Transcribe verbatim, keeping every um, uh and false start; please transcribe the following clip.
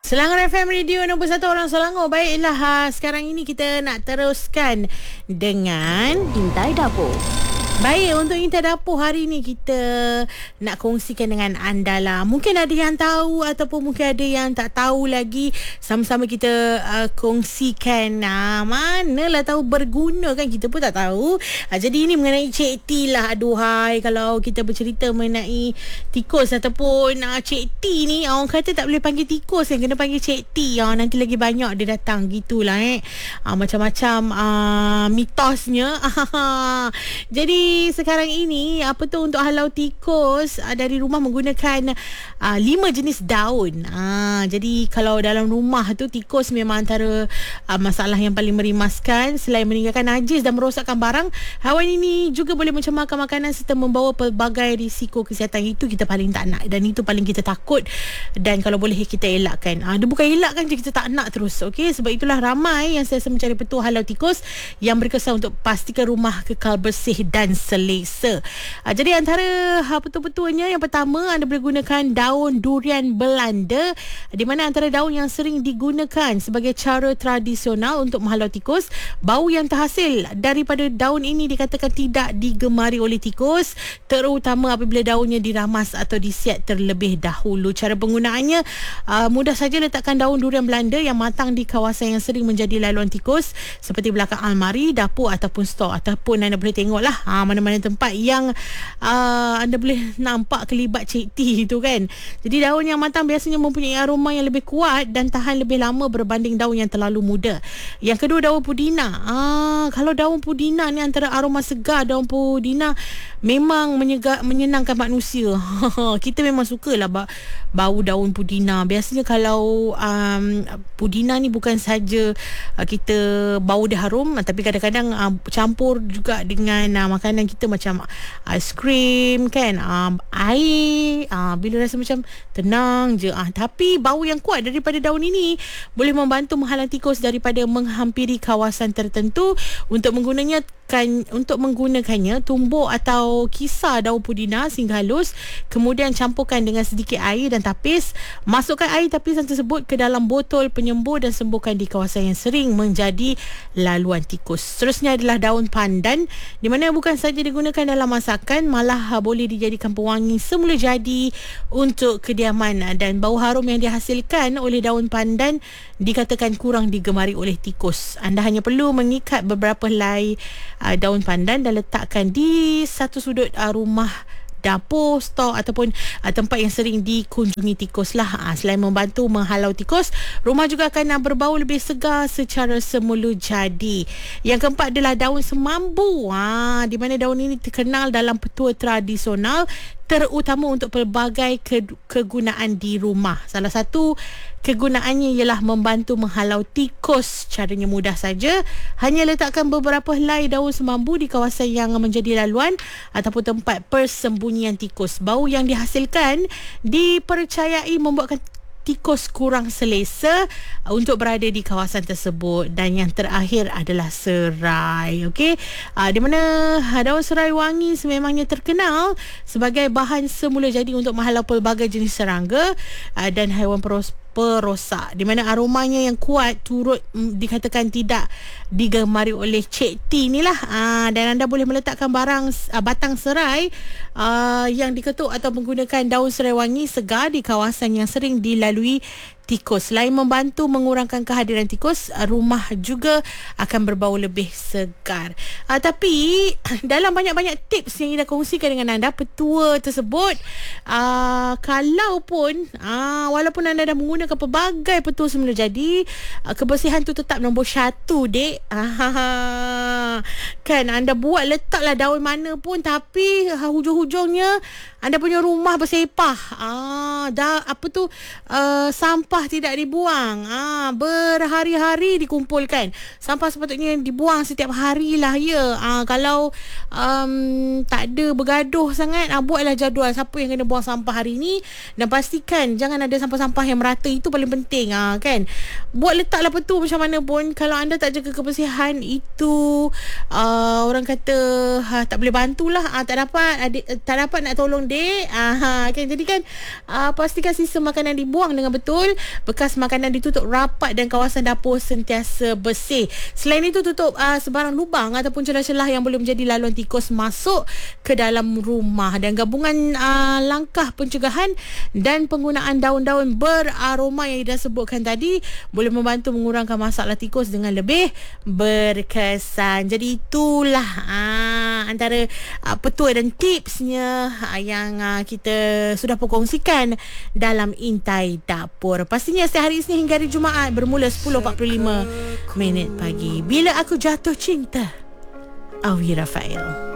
Selangor F M Radio nombor satu orang Selangor. Baiklah, ha, sekarang ini kita nak teruskan dengan Intai Dapur. Baik, untuk Intai Dapur hari ni kita nak kongsikan dengan anda lah. Mungkin ada yang tahu ataupun mungkin ada yang tak tahu lagi. Sama-sama kita uh, kongsikan. Nah, manalah tahu berguna kan, kita pun tak tahu. Uh, jadi ini mengenai Cik T lah. Aduhai, kalau kita bercerita mengenai tikus ataupun uh, Cik T ni, orang kata tak boleh panggil tikus kan, kena panggil Cik T. Uh, nanti lagi banyak dia datang gitulah eh. Uh, macam-macam uh, mitosnya. Jadi sekarang ini apa tu, untuk halau tikus uh, dari rumah menggunakan uh, lima jenis daun. Uh, jadi kalau dalam rumah tu, tikus memang antara uh, masalah yang paling merimaskan. Selain meninggalkan najis dan merosakkan barang, haiwan ini juga boleh mencemarkan makanan serta membawa pelbagai risiko kesihatan. Itu kita paling tak nak dan itu paling kita takut, dan kalau boleh kita elakkan. Uh, dia bukan elakkan je, kita tak nak terus. Okey, sebab itulah ramai yang saya mencari petua halau tikus yang berkesan untuk pastikan rumah kekal bersih dan selesa. Uh, jadi antara uh, petua-petuanya, yang pertama, anda boleh gunakan daun durian Belanda, di mana antara daun yang sering digunakan sebagai cara tradisional untuk menghalau tikus. Bau yang terhasil daripada daun ini dikatakan tidak digemari oleh tikus, terutama apabila daunnya diramas atau disiat terlebih dahulu. Cara penggunaannya uh, mudah saja. Letakkan daun durian Belanda yang matang di kawasan yang sering menjadi laluan tikus, seperti belakang almari, dapur ataupun stor, ataupun anda boleh tengoklah ha, mana-mana tempat yang uh, anda boleh nampak kelibat Cik T itu kan. Jadi daun yang matang biasanya mempunyai aroma yang lebih kuat dan tahan lebih lama berbanding daun yang terlalu muda. Yang kedua, daun pudina. Ah, kalau daun pudina ni antara aroma segar daun pudina memang menyega, menyenangkan manusia. Kita memang sukalah ba- bau daun pudina. Biasanya kalau um, pudina ni bukan saja uh, kita bau dia harum, tapi kadang-kadang uh, campur juga dengan uh, makanan kita macam aiskrim kan, uh, air, uh, bila rasa macam tenang je. Uh, tapi bau yang kuat daripada daun ini boleh membantu menghalang tikus daripada menghampiri kawasan tertentu. Untuk menggunanya kan, untuk menggunakannya, tumbuk atau kisar daun pudina sehingga halus, kemudian campurkan dengan sedikit air dan tapis. Masukkan air tapisan tersebut ke dalam botol penyembur dan semburkan di kawasan yang sering menjadi laluan tikus. Seterusnya adalah daun pandan, di mana bukan saja digunakan dalam masakan, malah boleh dijadikan pewangi semula jadi untuk kediaman, dan bau harum yang dihasilkan oleh daun pandan dikatakan kurang digemari oleh tikus. Anda hanya perlu mengikat beberapa helai uh, daun pandan dan letakkan di satu sudut uh, rumah, dapur, stor ataupun uh, tempat yang sering dikunjungi tikus lah. Uh, selain membantu menghalau tikus, rumah juga akan uh, berbau lebih segar secara semula jadi. Yang keempat adalah daun semambu, uh, di mana daun ini terkenal dalam petua tradisional, terutama untuk pelbagai ke- kegunaan di rumah. Salah satu kegunaannya ialah membantu menghalau tikus. Caranya mudah saja. Hanya letakkan beberapa helai daun semambu di kawasan yang menjadi laluan ataupun tempat persembunyian tikus. Bau yang dihasilkan dipercayai membuatkan tikus kurang selesa untuk berada di kawasan tersebut. Dan yang terakhir adalah serai. Okey, uh, di mana daun serai wangi sememangnya terkenal sebagai bahan semula jadi untuk menghalau pelbagai jenis serangga uh, dan haiwan peros perosak, di mana aromanya yang kuat turut mm, dikatakan tidak digemari oleh Cik T ni lah. Aa, dan anda boleh meletakkan barang uh, batang serai uh, yang diketuk atau menggunakan daun serai wangi segar di kawasan yang sering dilalui tikus. Selain membantu mengurangkan kehadiran tikus, rumah juga akan berbau lebih segar. Uh, tapi dalam banyak-banyak tips yang kita kongsikan dengan anda, petua tersebut, uh, kalau pun uh, walaupun anda dah menggunakan pelbagai petua semula jadi, uh, kebersihan tu tetap nombor satu, dek. Uh, kan anda buat letaklah daun mana pun, tapi uh, hujung-hujungnya anda punya rumah bersepah. Ah, dah apa tu uh, sampah tidak dibuang. Ah, berhari-hari dikumpulkan. Sampah sepatutnya dibuang setiap hari lah ya. Ah, kalau um, tak ada bergaduh sangat, ah, buatlah jadual siapa yang kena buang sampah hari ni, dan pastikan jangan ada sampah-sampah yang merata. Itu paling penting, ah, kan. Buat letaklah petua macam mana pun. Kalau anda tak jaga kebersihan, itu uh, orang kata ha, tak boleh bantulah. Ah, tak dapat adik, tak dapat nak tolong dia. Aha, kan, jadi kan uh, pastikan sistem makanan dibuang dengan betul. bekas makanan ditutup rapat dan kawasan dapur sentiasa bersih. Selain itu, tutup uh, sebarang lubang ataupun celah-celah yang boleh menjadi laluan tikus masuk ke dalam rumah. Dan gabungan uh, langkah pencegahan dan penggunaan daun-daun beraroma yang dah sebutkan tadi boleh membantu mengurangkan masalah tikus dengan lebih berkesan. Jadi itulah uh, antara uh, petua dan tipsnya uh, yang uh, kita sudah perkongsikan dalam Intai Dapur. Pastinya setiap hari Isnin hingga hari Jumaat bermula sepuluh empat puluh lima minit pagi. Bila aku jatuh cinta, Awi Rafael.